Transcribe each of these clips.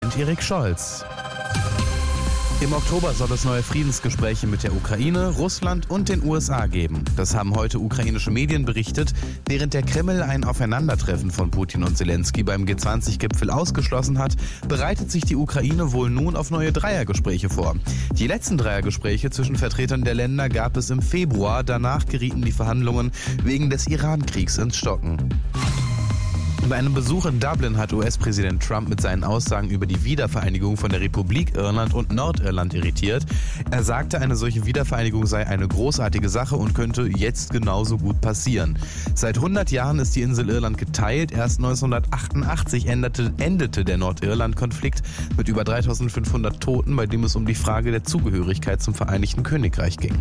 und Erik Scholz. Im Oktober soll es neue Friedensgespräche mit der Ukraine, Russland und den USA geben. Das haben heute ukrainische Medien berichtet, während der Kreml ein Aufeinandertreffen von Putin und Zelensky beim G20-Gipfel ausgeschlossen hat, bereitet sich die Ukraine wohl nun auf neue Dreiergespräche vor. Die letzten Dreiergespräche zwischen Vertretern der Länder gab es im Februar. Danach gerieten die Verhandlungen wegen des Iran-Kriegs ins Stocken. Bei einem Besuch in Dublin hat US-Präsident Trump mit seinen Aussagen über die Wiedervereinigung von der Republik Irland und Nordirland irritiert. Er sagte, eine solche Wiedervereinigung sei eine großartige Sache und könnte jetzt genauso gut passieren. Seit 100 Jahren ist die Insel Irland geteilt. Erst 1988 endete der Nordirland-Konflikt mit über 3500 Toten, bei dem es um die Frage der Zugehörigkeit zum Vereinigten Königreich ging.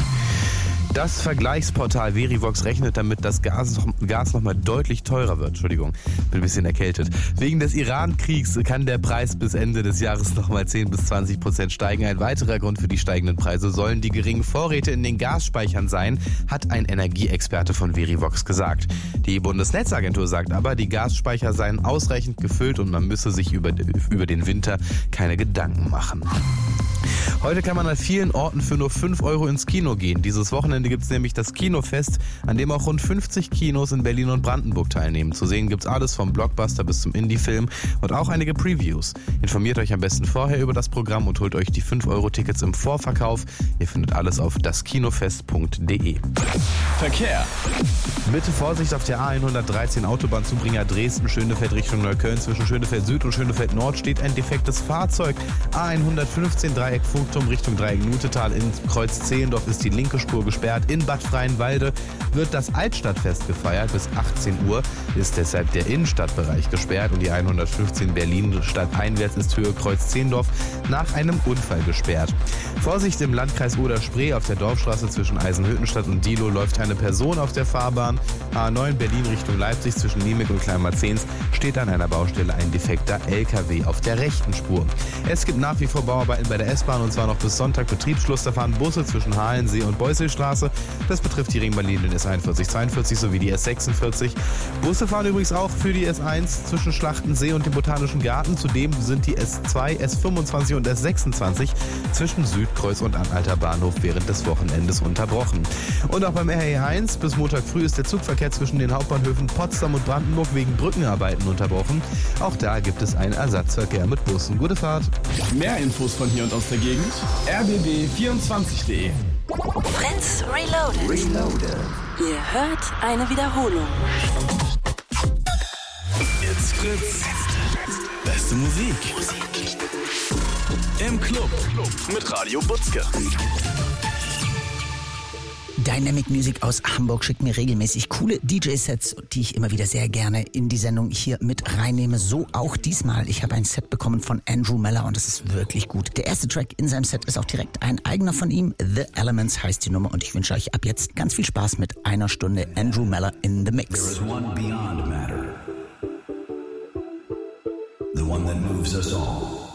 Das Vergleichsportal Verivox rechnet damit, dass Gas nochmal deutlich teurer wird. Entschuldigung, bin ein bisschen erkältet. Wegen des Iran-Kriegs kann der Preis bis Ende des Jahres nochmal 10-20% steigen. Ein weiterer Grund für die steigenden Preise sollen die geringen Vorräte in den Gasspeichern sein, hat ein Energieexperte von Verivox gesagt. Die Bundesnetzagentur sagt aber, die Gasspeicher seien ausreichend gefüllt und man müsse sich über den Winter keine Gedanken machen. Heute kann man an vielen Orten für nur 5 Euro ins Kino gehen. Dieses Wochenende gibt es nämlich das Kinofest, an dem auch rund 50 Kinos in Berlin und Brandenburg teilnehmen. Zu sehen gibt's alles vom Blockbuster bis zum Indie-Film und auch einige Previews. Informiert euch am besten vorher über das Programm und holt euch die 5-Euro-Tickets im Vorverkauf. Ihr findet alles auf daskinofest.de. Verkehr. Bitte Vorsicht auf der A113 Autobahnzubringer Dresden-Schönefeld Richtung Neukölln. Zwischen Schönefeld Süd und Schönefeld Nord steht ein defektes Fahrzeug. A115 Dreieck Funkturm Richtung Dreieck Nutetal. In Kreuz Zehlendorf ist die linke Spur gesperrt. In Bad Freienwalde wird das Altstadtfest gefeiert. Bis 18 Uhr ist deshalb der Innenstadtbereich gesperrt und die 115 Berlin stadteinwärts ist Höhe Kreuz Zehlendorf nach einem Unfall gesperrt. Vorsicht im Landkreis Oder-Spree auf der Dorfstraße zwischen Eisenhüttenstadt und Diehlo läuft eine Person auf der Fahrbahn. A9 Berlin Richtung Leipzig zwischen Niemek und Kleinmarzens steht an einer Baustelle ein defekter LKW auf der rechten Spur. Es gibt nach wie vor Bauarbeiten bei der S-Bahn und zwar noch bis Sonntag Betriebsschluss. Da fahren Busse zwischen Halensee und Beuselstraße. Das betrifft die Ringbahnlinien S41, 42 sowie die S46. Busse fahren übrigens auch für die S1 zwischen Schlachtensee und dem Botanischen Garten. Zudem sind die S2, S25 und S26 zwischen Südkreuz und Anhalter Bahnhof während des Wochenendes unterbrochen. Und auch beim RE1 bis Montag früh ist der Zugverkehr zwischen den Hauptbahnhöfen Potsdam und Brandenburg wegen Brückenarbeiten unterbrochen. Auch da gibt es einen Ersatzverkehr mit Bussen. Gute Fahrt. Mehr Infos von hier und aus der Gegend. rbb24.de. Fritz Reloaded. Ihr hört eine Wiederholung. It's Fritz. Beste Musik. Im Club mit Radio Butzke. Dynamic Music aus Hamburg schickt mir regelmäßig coole DJ-Sets, die ich immer wieder sehr gerne in die Sendung hier mit reinnehme. So auch diesmal. Ich habe ein Set bekommen von Andrew Meller und es ist wirklich gut. Der erste Track in seinem Set ist auch direkt ein eigener von ihm. The Elements heißt die Nummer und ich wünsche euch ab jetzt ganz viel Spaß mit einer Stunde Andrew Meller in the Mix. There is one beyond matter. The one that moves us all.